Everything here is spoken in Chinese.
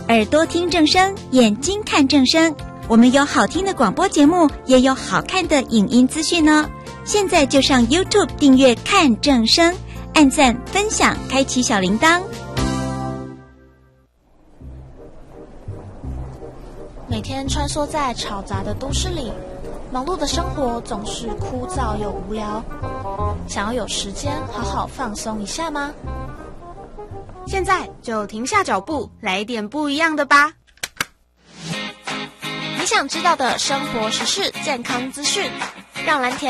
耳朵听正声，眼睛看正声。我们有好听的广播节目，也有好看的影音资讯哦。现在就上 YouTube 订阅看正声，按赞分享，开启小铃铛。 每天穿梭在吵杂的都市里，忙碌的生活总是枯燥又无聊。想要有时间好好放松一下吗？ 现在就停下脚步，来点不一样的吧。 你想知道的生活时事、健康资讯，让蓝田